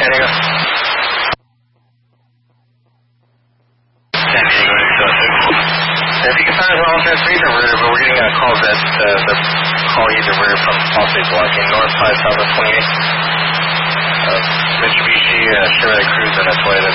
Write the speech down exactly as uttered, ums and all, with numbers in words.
San Diego. San Diego, if you can find us an alternate freezer route, but we're getting uh, calls that uh, the call either route from Allstate blocking North five South twenty-eight. Uh, Mitsubishi uh, Chevrolet Cruiser, that's why the